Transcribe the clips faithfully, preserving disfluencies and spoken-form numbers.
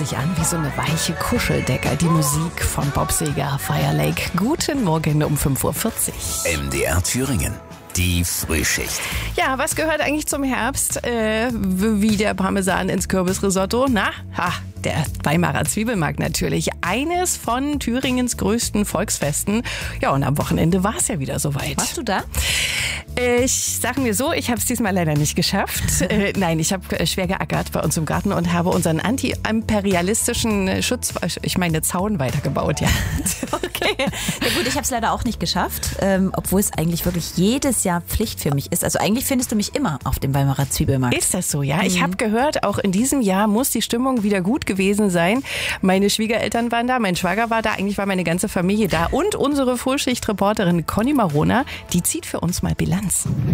sich an wie so eine weiche Kuscheldecke. Die Musik von Bob Seger, Fire Lake. Guten Morgen um fünf Uhr vierzig. M D R Thüringen. Die Frühschicht. Ja, was gehört eigentlich zum Herbst? Äh, wie der Parmesan ins Kürbisrisotto? Na, ha, der Weimarer Zwiebelmarkt natürlich. Eines von Thüringens größten Volksfesten. Ja, und am Wochenende war es ja wieder soweit. Warst du da? Ich sage mir so, ich habe es diesmal leider nicht geschafft. äh, nein, ich habe schwer geackert bei uns im Garten und habe unseren anti-imperialistischen Schutz, ich meine Zaun weitergebaut. Ja. Okay. Ja gut, ich habe es leider auch nicht geschafft, ähm, obwohl es eigentlich wirklich jedes Jahr Pflicht für mich ist. Also eigentlich findest du mich immer auf dem Weimarer Zwiebelmarkt. Ist das so, ja? Ich habe gehört, auch in diesem Jahr muss die Stimmung wieder gut gewesen sein. Meine Schwiegereltern waren da, mein Schwager war da, eigentlich war meine ganze Familie da. Und unsere Frühschicht-Reporterin Conny Marona, die zieht für uns mal Bilanz.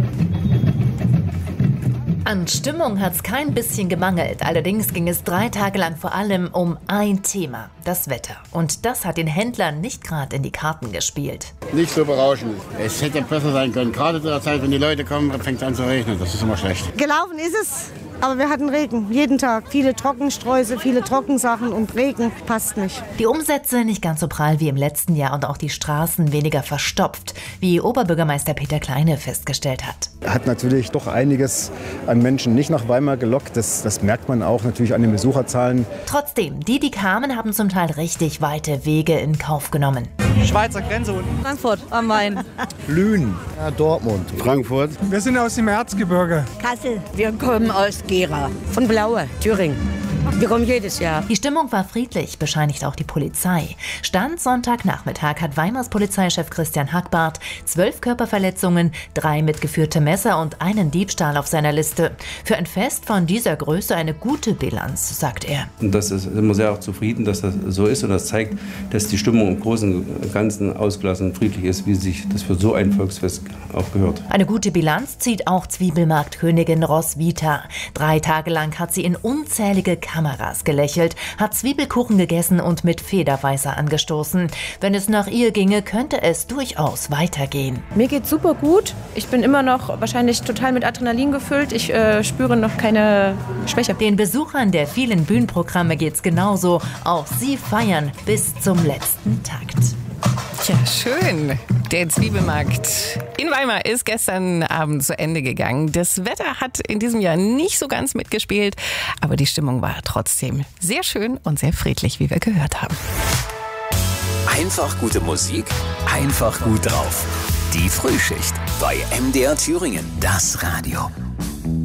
An Stimmung hat's kein bisschen gemangelt. Allerdings ging es drei Tage lang vor allem um ein Thema, das Wetter. Und das hat den Händlern nicht gerade in die Karten gespielt. Nicht so berauschend. Es hätte besser sein können. Gerade zu der Zeit, wenn die Leute kommen, fängt es an zu regnen. Das ist immer schlecht. Gelaufen ist es, aber wir hatten Regen. Jeden Tag. Viele Trockensträuße, viele Trockensachen und Regen passt nicht. Die Umsätze nicht ganz so prall wie im letzten Jahr und auch die Straßen weniger verstopft, wie Oberbürgermeister Peter Kleine festgestellt hat. Hat natürlich doch einiges an Menschen nicht nach Weimar gelockt. Das, das merkt man auch natürlich an den Besucherzahlen. Trotzdem, die, die kamen, haben zum Teil richtig weite Wege in Kauf genommen. Schweizer Grenze unten. Frankfurt am Main. Lünen, ja, Dortmund, Frankfurt. Wir sind aus dem Erzgebirge. Kassel. Wir kommen aus Gera. Von Blaue, Thüringen. Wir kommen jedes Jahr. Die Stimmung war friedlich, bescheinigt auch die Polizei. Stand Sonntagnachmittag hat Weimars Polizeichef Christian Hackbarth zwölf Körperverletzungen, drei mitgeführte Messer und einen Diebstahl auf seiner Liste. Für ein Fest von dieser Größe eine gute Bilanz, sagt er. Und das ist immer sehr auch zufrieden, dass das so ist. Und das zeigt, dass die Stimmung im Großen und Ganzen ausgelassen und friedlich ist, wie sich das für so ein Volksfest auch gehört. Eine gute Bilanz zieht auch Zwiebelmarktkönigin Roswitha. Drei Tage lang hat sie in unzählige Kameras gelächelt, hat Zwiebelkuchen gegessen und mit Federweißer angestoßen. Wenn es nach ihr ginge, könnte es durchaus weitergehen. Mir geht's super gut. Ich bin immer noch wahrscheinlich total mit Adrenalin gefüllt. Ich äh, spüre noch keine Schwäche. Den Besuchern der vielen Bühnenprogramme geht's genauso. Auch sie feiern bis zum letzten Takt. Tja, schön. Der Zwiebelmarkt in Weimar ist gestern Abend zu Ende gegangen. Das Wetter hat in diesem Jahr nicht so ganz mitgespielt, aber die Stimmung war trotzdem sehr schön und sehr friedlich, wie wir gehört haben. Einfach gute Musik, einfach gut drauf. Die Frühschicht bei M D R Thüringen, das Radio.